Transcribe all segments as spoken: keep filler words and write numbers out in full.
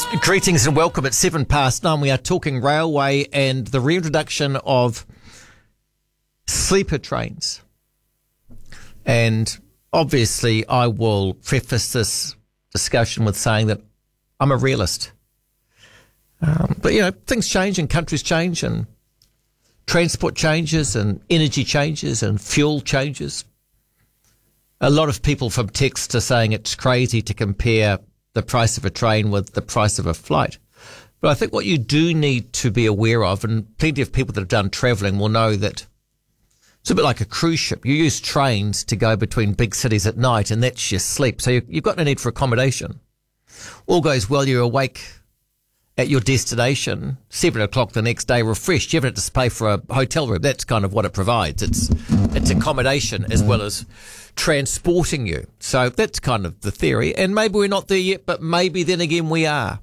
Greetings and welcome at seven past nine. We are talking railway and the reintroduction of sleeper trains. And obviously I will preface this discussion with saying that I'm a realist. Um, but, you know, things change and countries change and transport changes and energy changes and fuel changes. A lot of people from text are saying it's crazy to compare the price of a train with the price of a flight. But I think what you do need to be aware of, and plenty of people that have done travelling will know that it's a bit like a cruise ship. You use trains to go between big cities at night, and that's your sleep. So you've got no need for accommodation. All goes well, you're awake at your destination, seven o'clock the next day, refreshed. You haven't had to pay for a hotel room. That's kind of what it provides. It's it's accommodation as well as transporting you. So that's kind of the theory. And maybe we're not there yet, but maybe then again we are.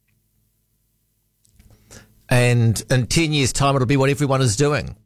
And in ten years' time, it'll be what everyone is doing.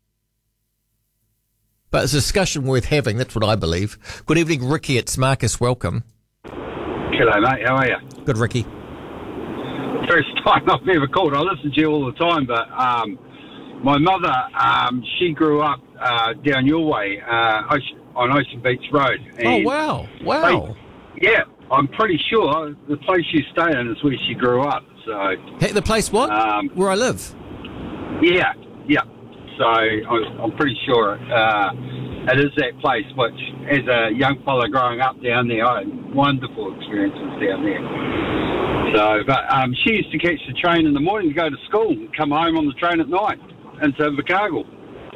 But it's a discussion worth having. That's what I believe. Good evening, Ricky. It's Marcus. Welcome. G'day, mate. How are you? Good, Ricky. First time I've ever called. I listen to you all the time, but um, my mother, um, she grew up uh, down your way uh, Ocean, on Ocean Beach Road. And oh, wow. Wow. They, yeah, I'm pretty sure the place you stay in is where she grew up. So hey, the place what? Um, where I live? Yeah, yeah. So I'm, I'm pretty sure uh, it is that place, which as a young fella growing up down there, I had wonderful experiences down there. So, but um, she used to catch the train in the morning to go to school and come home on the train at night into Invercargill.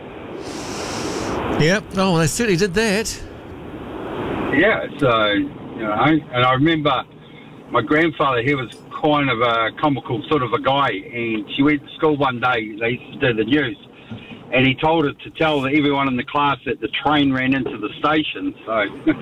Yep. Oh, they certainly did that. Yeah. So, you know, and I remember my grandfather, he was kind of a comical sort of a guy, and she went to school one day, they used to do the news, and he told her to tell everyone in the class that the train ran into the station. So,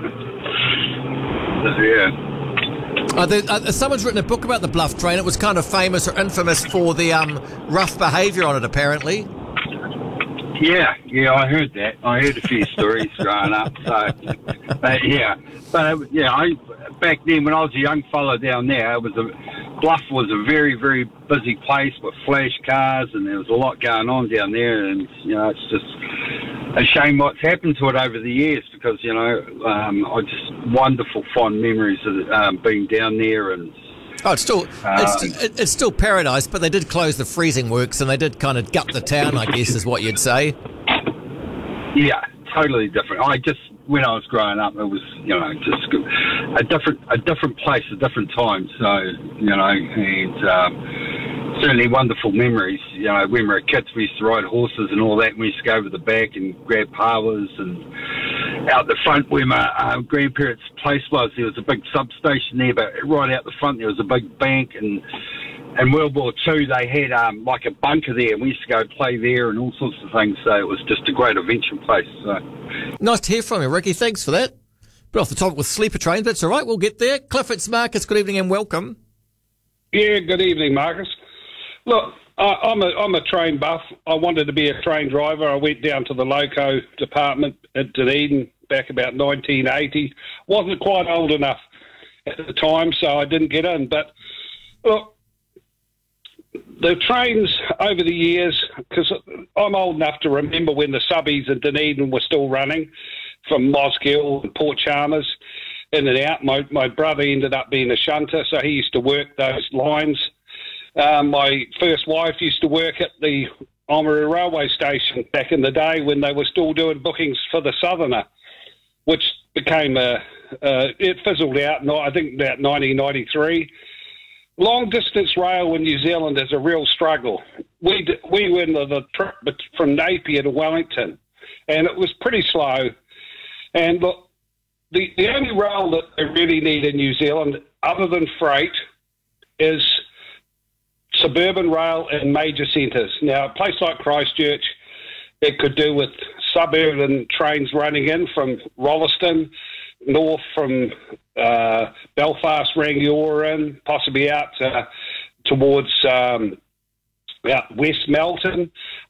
yeah. Uh, there, uh, someone's written a book about the Bluff train. It was kind of famous or infamous for the um, rough behaviour on it, apparently. Yeah, yeah, I heard that. I heard a few stories growing up. So, but yeah, but it, yeah, I back then when I was a young fellow down there, it was a Bluff was a very, very busy place with flash cars, and there was a lot going on down there. And you know, it's just a shame what's happened to it over the years, because you know, um, I just wonderful fond memories of um, being down there. And oh, it's still uh, it's, it's still paradise, but they did close the freezing works and they did kind of gut the town, I guess, is what you'd say. Yeah, totally different. I just when I was growing up, it was you know just a different a different place, a different time. So you know, and um, certainly wonderful memories. You know, when we were kids, we used to ride horses and all that. And we used to go over the back and grab pawas, and out the front where my um, grandparents' place was, there was a big substation there. But right out the front, there was a big bank, and in World War Two, they had um, like a bunker there, and we used to go play there and all sorts of things. So it was just a great adventure place. So. Nice to hear from you, Ricky. Thanks for that. Bit off the topic with sleeper trains, but that's all right. We'll get there. Cliff, it's Marcus. Good evening and welcome. Yeah, good evening, Marcus. Look, I, I'm a I'm a train buff. I wanted to be a train driver. I went down to the loco department at Dunedin back about nineteen eighty. Wasn't quite old enough at the time, so I didn't get in. But look, the trains over the years, because I'm old enough to remember when the subbies in Dunedin were still running from Mosgiel and Port Chalmers in and out. My, my brother ended up being a shunter, so he used to work those lines. Um, my first wife used to work at the Oamaru railway station back in the day when they were still doing bookings for the Southerner, which became a, uh, it fizzled out, I think about nineteen ninety-three. Long distance rail in New Zealand is a real struggle. We d- we went on the trip from Napier to Wellington, and it was pretty slow. And look, the, the only rail that they really need in New Zealand, other than freight, is suburban rail in major centres. Now, a place like Christchurch, it could do with suburban trains running in from Rolleston, north from uh, Belfast, Rangiora, possibly out uh, towards um, out West Melton.